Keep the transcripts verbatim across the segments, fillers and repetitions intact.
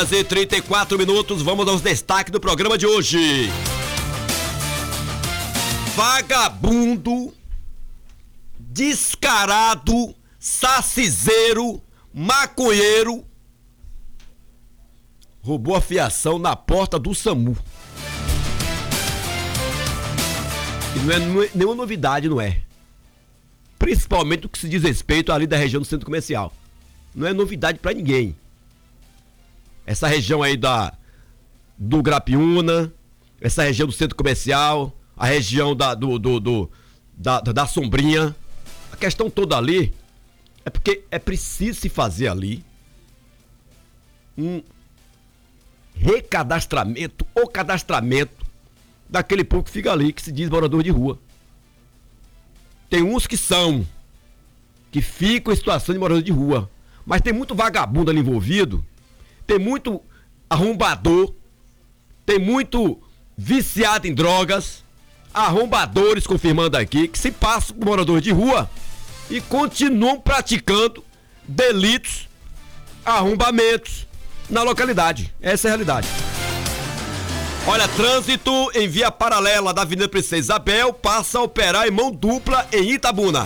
E trinta e quatro minutos, vamos aos destaques do programa de hoje. Vagabundo, descarado, saciseiro, maconheiro, roubou a fiação na porta do SAMU. E não é, não é nenhuma novidade, não é? Principalmente o que se diz respeito ali da região do centro comercial. Não é novidade pra ninguém. Essa região aí da, do Grapiúna, essa região do centro comercial, a região da, do, do, do, da, da Sombrinha, a questão toda ali é porque é preciso se fazer ali um recadastramento ou cadastramento daquele povo que fica ali, que se diz morador de rua. Tem uns que são, que ficam em situação de morador de rua, mas tem muito vagabundo ali envolvido. Tem muito arrombador, tem muito viciado em drogas, arrombadores, confirmando aqui, que se passam por morador de rua e continuam praticando delitos, arrombamentos na localidade. Essa é a realidade. Olha, trânsito em via paralela da Avenida Princesa Isabel passa a operar em mão dupla em Itabuna.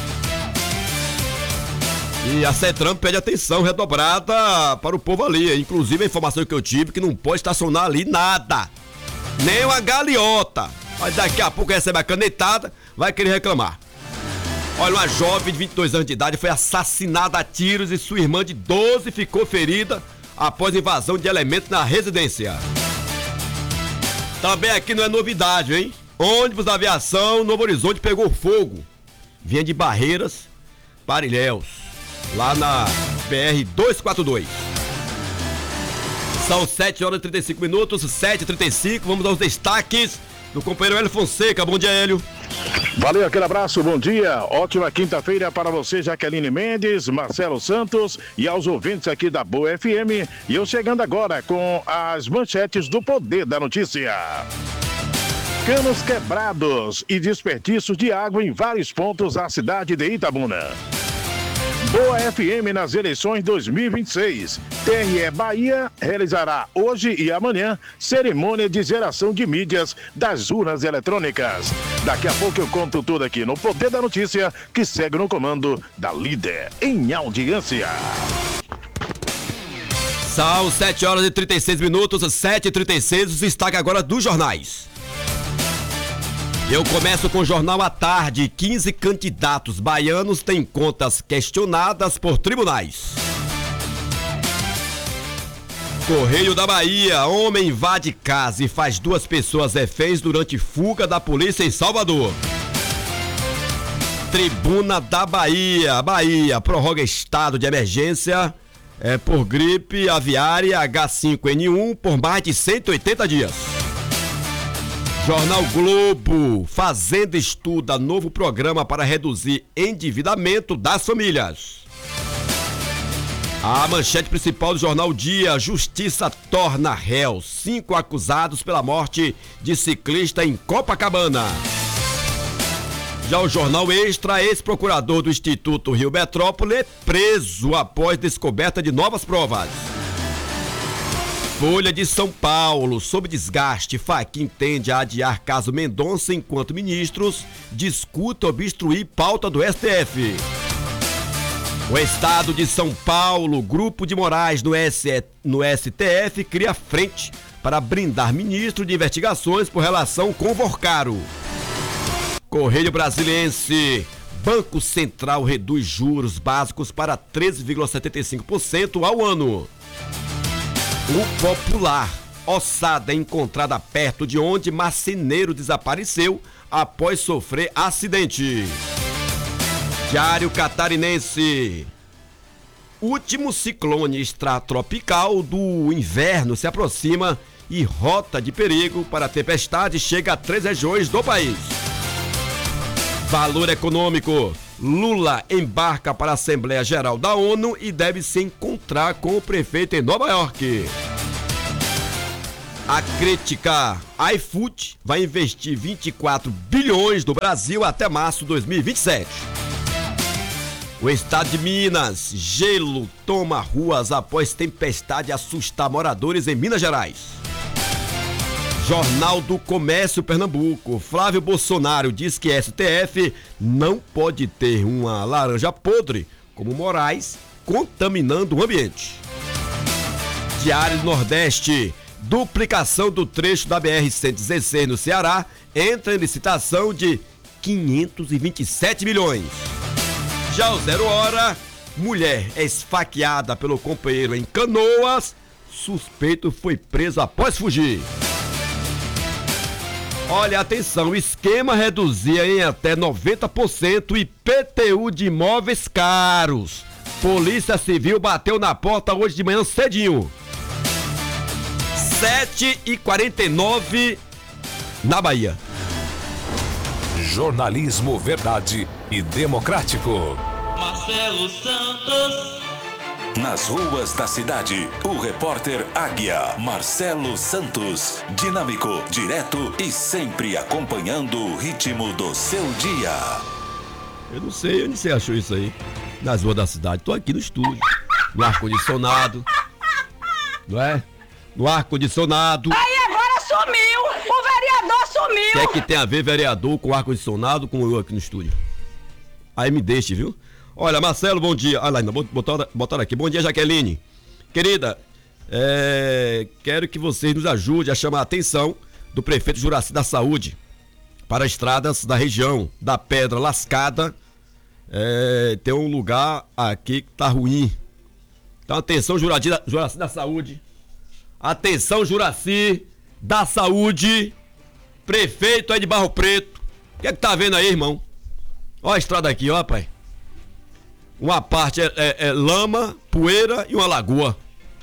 E a CETRAN pede atenção redobrada para o povo ali. Inclusive a informação que eu tive que não pode estacionar ali nada. Nem uma galeota. Mas daqui a pouco recebe a canetada, vai querer reclamar. Olha, uma jovem de vinte e dois anos de idade foi assassinada a tiros e sua irmã de doze ficou ferida após invasão de elementos na residência. Também aqui não é novidade, hein? Ônibus da aviação Novo Horizonte pegou fogo. Vinha de Barreiras para Ilhéus, lá na B R duzentos e quarenta e dois. São sete horas e trinta e cinco minutos, sete e trinta e cinco. Vamos aos destaques do companheiro Hélio Fonseca. Bom dia, Hélio. Valeu, aquele abraço, bom dia. Ótima quinta-feira para você, Jaqueline Mendes, Marcelo Santos e aos ouvintes aqui da Boa F M. E eu chegando agora com as manchetes do Poder da Notícia. Canos quebrados e desperdícios de água em vários pontos da cidade de Itabuna. Boa F M nas eleições dois mil e vinte e seis. T R E Bahia realizará hoje e amanhã cerimônia de geração de mídias das urnas eletrônicas. Daqui a pouco eu conto tudo aqui no Poder da Notícia, que segue no comando da Líder em audiência. São sete horas e trinta e seis minutos, sete e trinta e seis, os destaques agora dos jornais. Eu começo com o Jornal à Tarde. quinze candidatos baianos têm contas questionadas por tribunais. Correio da Bahia. Homem invade casa e faz duas pessoas reféns durante fuga da polícia em Salvador. Tribuna da Bahia. Bahia prorroga estado de emergência é, por gripe aviária H cinco N um por mais de cento e oitenta dias. Jornal Globo. Fazenda estuda novo programa para reduzir endividamento das famílias. A manchete principal do Jornal Dia. Justiça torna réus cinco acusados pela morte de ciclista em Copacabana. Já o Jornal Extra. Ex-procurador do Instituto Rio Metrópole é preso após descoberta de novas provas. Folha de São Paulo. Sob desgaste, Fachin tende a adiar caso Mendonça enquanto ministros discutem obstruir pauta do S T F. O Estado de São Paulo. Grupo de Moraes no, S... no S T F cria frente para brindar ministro de investigações por relação com Vorcaro. Correio Brasiliense. Banco Central reduz juros básicos para treze vírgula setenta e cinco por cento ao ano. O Popular. Ossada é encontrada perto de onde marceneiro desapareceu após sofrer acidente. Diário Catarinense. Último ciclone extratropical do inverno se aproxima e rota de perigo para a tempestade chega a três regiões do país. Valor Econômico. Lula embarca para a Assembleia Geral da ONU e deve se encontrar com o prefeito em Nova York. A crítica. iFood vai investir vinte e quatro bilhões no Brasil até março de dois mil e vinte e sete. O estado de Minas, gelo toma ruas após tempestade assustar moradores em Minas Gerais. Jornal do Comércio Pernambuco, Flávio Bolsonaro diz que S T F não pode ter uma laranja podre, como Moraes, contaminando o ambiente. Diário do Nordeste, duplicação do trecho da B R cento e dezesseis no Ceará entra em licitação de quinhentos e vinte e sete milhões. Já o Zero Hora, mulher é esfaqueada pelo companheiro em Canoas, suspeito foi preso após fugir. Olha, atenção, o esquema reduzia em até noventa por cento o I P T U de imóveis caros. Polícia Civil bateu na porta hoje de manhã cedinho. sete e quarenta e nove na Bahia. Jornalismo verdade e democrático. Marcelo Santos. Nas ruas da cidade, o repórter Águia, Marcelo Santos. Dinâmico, direto e sempre acompanhando o ritmo do seu dia. Eu não sei onde você achou isso aí. Nas ruas da cidade. Tô aqui no estúdio. No ar-condicionado. Não é? No ar-condicionado. Aí agora sumiu! O vereador sumiu! O que é que tem a ver vereador com ar-condicionado com eu aqui no estúdio? Aí me deixe, viu? Olha, Marcelo, bom dia. Olha lá, ainda botaram, botaram aqui. Bom dia, Jaqueline. Querida, é, quero que vocês nos ajudem a chamar a atenção do prefeito Juraci da Saúde para estradas da região da Pedra Lascada. É, tem um lugar aqui que tá ruim. Então, atenção, Juraci da, Juraci da Saúde. Atenção, Juraci da Saúde. Prefeito aí de Barro Preto. O que é que tá vendo aí, irmão? Ó a estrada aqui, ó, pai. Uma parte é, é, é lama, poeira e uma lagoa.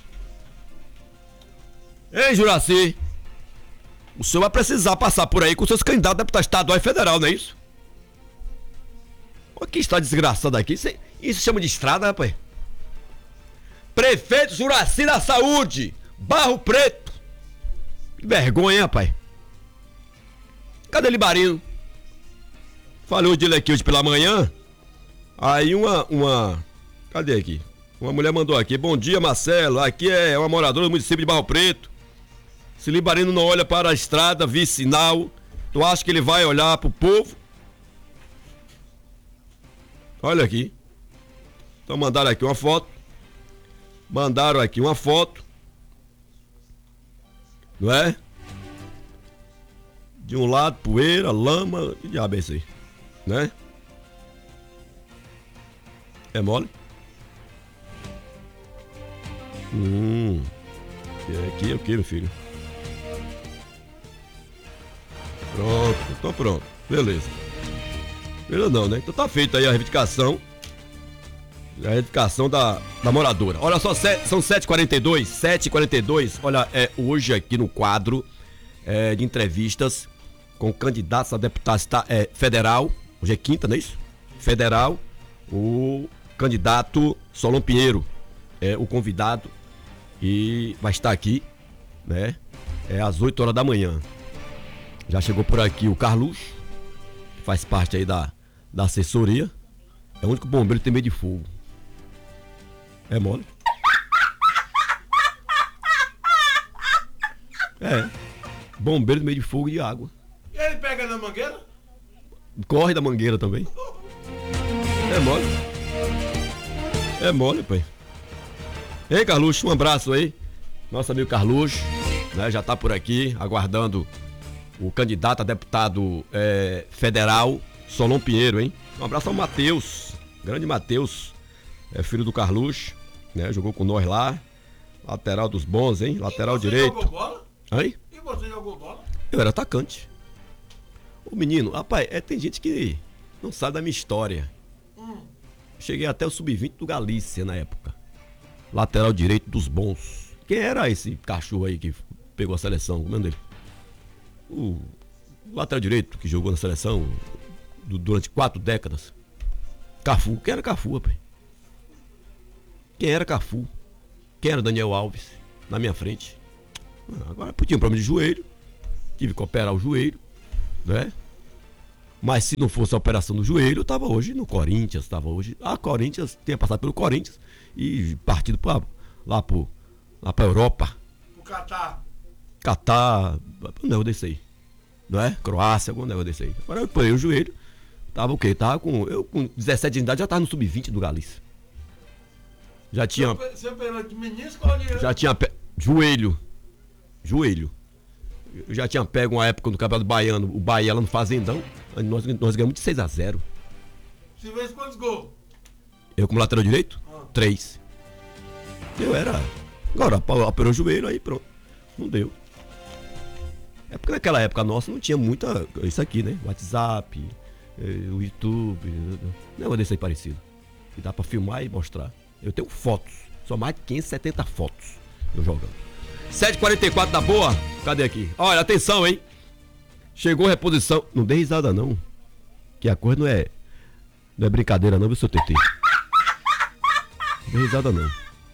Ei, Juraci, o senhor vai precisar passar por aí com seus candidatos a deputado estadual e federal, não é isso? Olha que está desgraçado aqui. Isso, isso chama de estrada, rapaz. Prefeito Juraci da Saúde, Barro Preto. Que vergonha, hein, rapaz. Cadê Libarino? Falou dele aqui hoje pela manhã. Aí uma, uma, cadê aqui? Uma mulher mandou aqui, bom dia Marcelo, aqui é uma moradora do município de Barro Preto. Se Libarino não olha para a estrada, vicinal, tu acha que ele vai olhar pro povo? Olha aqui. Então mandaram aqui uma foto. Mandaram aqui uma foto. Não é? De um lado, poeira, lama, que diabo é isso aí? Né? É mole? Hum. Aqui é o que, meu filho? Pronto, tô pronto. Beleza. Beleza não, né? Então tá feita aí a reivindicação. A reivindicação da, da moradora. Olha só, são sete e quarenta e dois. sete e quarenta e dois. Olha, é hoje aqui no quadro é, de entrevistas com candidatos a deputado é, federal. Hoje é quinta, não é isso? Federal. O candidato Solon Pinheiro é o convidado e vai estar aqui, né? É às oito horas da manhã. Já chegou por aqui o Carlos, que faz parte aí da, da assessoria. É o único bombeiro que tem medo de fogo. É mole? É. Bombeiro tem medo de fogo e de água. E ele pega na mangueira? Corre da mangueira também. É mole? É mole, pai. Ei, Carluxo, um abraço aí. Nosso amigo Carluxo, né, já tá por aqui, aguardando o candidato a deputado é, federal, Solon Pinheiro, hein? Um abraço ao Matheus, grande Matheus, é filho do Carluxo, né? Jogou com nós lá, lateral dos bons, hein? Lateral e você direito. Jogou bola? Hein? E você jogou bola? Eu era atacante. O menino, rapaz, é, tem gente que não sabe da minha história. Hum. Cheguei até o sub vinte do Galícia na época. Lateral direito dos bons. Quem era esse cachorro aí que pegou a seleção? Como é o nome dele? O lateral direito que jogou na seleção do, durante quatro décadas. Cafu. Quem era Cafu, rapaz? Quem era Cafu? Quem era Daniel Alves? Na minha frente. Agora tinha um problema de joelho. Tive que operar o joelho, né? Mas se não fosse a operação do joelho, eu tava hoje no Corinthians, tava hoje. A Corinthians tinha passado pelo Corinthians e partido pra, lá pro, lá pra Europa. O Catar. Catar, um negócio desse aí. Não é? Croácia, algum negócio desse aí. Agora eu parei o joelho, tava o quê? Tava com. Eu com dezessete de idade já tava no sub vinte do Galícia. Já tinha. Você operou de menisco ou de... Já tinha. Pe... Joelho. Joelho. Eu já tinha pego uma época no Campeonato Baiano, o Bahia lá no Fazendão. Nós, nós ganhamos de seis a zero. Você fez quantos gols? Eu como lateral direito? Ah. Três. Eu era. Agora, operou o joelho, aí pronto. Não deu. É porque naquela época nossa não tinha muita. Isso aqui, né? WhatsApp, o YouTube. Não é desse aí parecido. Que dá pra filmar e mostrar. Eu tenho fotos. Só mais de quinhentas e setenta fotos eu jogando. sete e quarenta e quatro da boa. Cadê aqui? Olha, atenção, hein? Chegou reposição. Não dê risada, não. Que a coisa não é. Não é brincadeira, não, viu, seu T T? Não dê risada, não.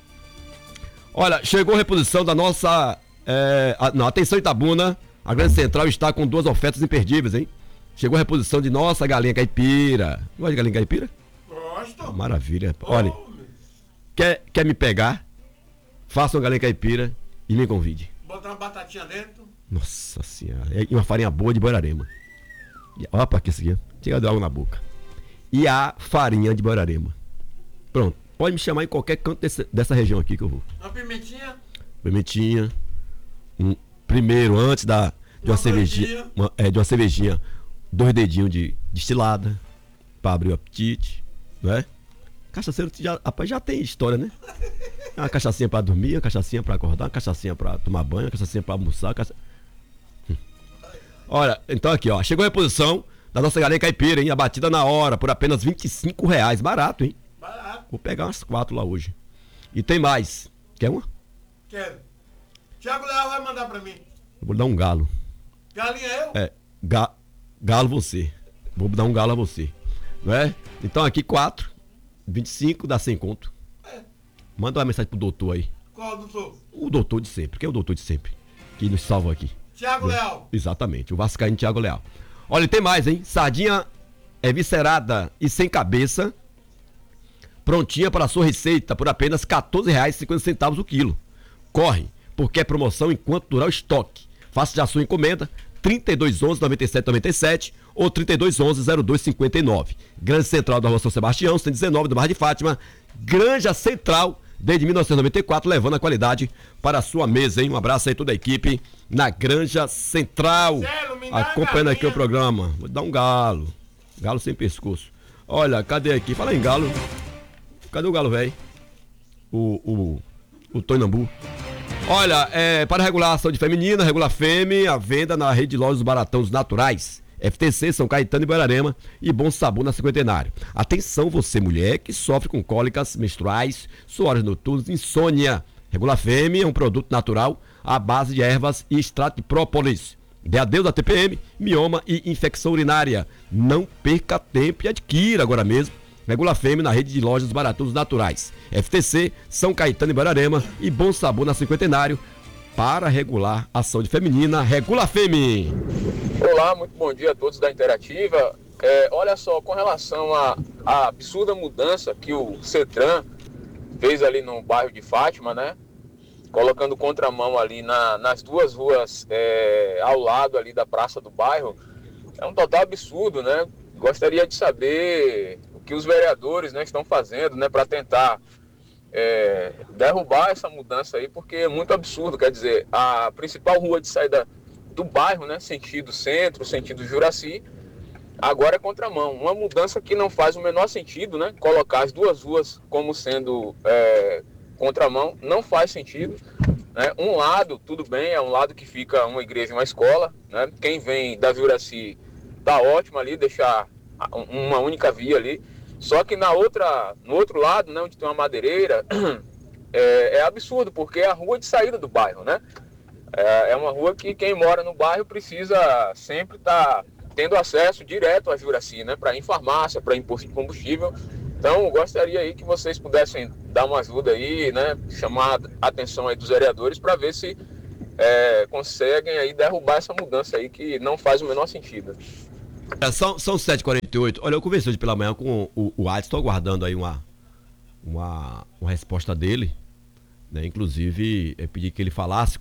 Olha, chegou reposição da nossa. É, a, não, atenção, Itabuna. A Grande Central está com duas ofertas imperdíveis, hein? Chegou a reposição de nossa galinha caipira. Gosta de galinha caipira? Gosto. Maravilha. Olha, quer, quer me pegar? Faça uma galinha caipira e me convide. Botar uma batatinha dentro. Nossa senhora. E uma farinha boa de Borarema. Olha pra que isso aqui. Chega de água na boca. E a farinha de Borarema. Pronto. Pode me chamar em qualquer canto desse, dessa região aqui que eu vou. Uma pimentinha. Pimentinha. Um, primeiro, antes da, de uma, uma cervejinha. Uma, é, de uma cervejinha. Dois dedinhos de destilada. Pra abrir o apetite. Não é? Cachaceiro já, rapaz, já tem história, né? Uma cachaçinha pra dormir, uma cachaçinha pra acordar, uma cachaçinha pra tomar banho, uma cachaçinha pra almoçar. Cacha... Hum. Olha, então aqui, ó. Chegou a reposição da nossa galinha caipira, hein? Abatida na hora, por apenas vinte e cinco reais. Barato, hein? Barato. Vou pegar umas quatro lá hoje. E tem mais. Quer uma? Quero. Thiago Leal vai mandar pra mim. Eu vou dar um galo. Galinha eu? É, ga... galo você. Vou dar um galo a você. Não é? Então aqui quatro. vinte e cinco dá cem conto. É. Manda uma mensagem pro doutor aí. Qual doutor? O doutor de sempre. Quem é o doutor de sempre? Que nos salva aqui. Thiago é. Leal. Exatamente. O vascaíno Thiago Leal. Olha, tem mais, hein? Sardinha é viscerada e sem cabeça. Prontinha para a sua receita por apenas quatorze reais e cinquenta centavos o quilo. Corre, porque é promoção enquanto durar o estoque. Faça já a sua encomenda. trinta e dois onze, noventa e sete noventa e sete ou trinta e dois onze, zero dois cinquenta e nove. Grande Central da Rua São Sebastião, cento e dezenove do Bar de Fátima. Granja Central, desde mil novecentos e noventa e quatro, levando a qualidade para a sua mesa, hein? Um abraço aí toda a equipe na Granja Central. Marcelo, acompanhando aqui o programa. Vou dar um galo. Galo sem pescoço. Olha, cadê aqui? Fala em galo. Cadê o galo, velho? O, o, o Toinambu. Olha, é, para regular a saúde feminina, Regular Fêmea, a venda na rede de lojas Baratões Naturais, F T C, São Caetano e Borarema e Bom Sabor na Cinquentenário. Atenção você, mulher que sofre com cólicas menstruais, suores noturnos, insônia. Regular Fêmea é um produto natural à base de ervas e extrato de própolis. Dê adeus a T P M, mioma e infecção urinária. Não perca tempo e adquira agora mesmo. Regular Fêmea na rede de lojas Baratões Naturais, F T C, São Caetano e Borarema e Bom Sabor na Cinquentenário. Para regular a saúde feminina, Regular Fêmea. Olá, muito bom dia a todos da Interativa. É, olha só, com relação à, à absurda mudança que o CETRAN fez ali no bairro de Fátima, né? Colocando contramão ali na, nas duas ruas é, ao lado ali da praça do bairro, é um total absurdo, né? Gostaria de saber o que os vereadores, né, estão fazendo, né, para tentar é, derrubar essa mudança aí, porque é muito absurdo. Quer dizer, a principal rua de saída do bairro, né, sentido centro, sentido Juraci, agora é contramão. Uma mudança que não faz o menor sentido, né? Colocar as duas ruas como sendo é, contramão não faz sentido. Né? Um lado, tudo bem, é um lado que fica uma igreja e uma escola. Né? Quem vem da Juraci tá ótimo ali, deixar uma única via ali. Só que na outra, no outro lado, né, onde tem uma madeireira, é, é absurdo, porque é a rua de saída do bairro, né? É, é uma rua que quem mora no bairro precisa sempre estar tá tendo acesso direto à Juraci, né? Para ir em farmácia, para ir em posto de combustível. Então, eu gostaria aí que vocês pudessem dar uma ajuda aí, né? Chamar a atenção aí dos vereadores para ver se é, conseguem aí derrubar essa mudança aí que não faz o menor sentido. É, são, são sete e quarenta e oito. Olha, eu conversei hoje pela manhã com o, o Adson, estou aguardando aí uma, uma, uma resposta dele. Né? Inclusive, eu pedi que ele falasse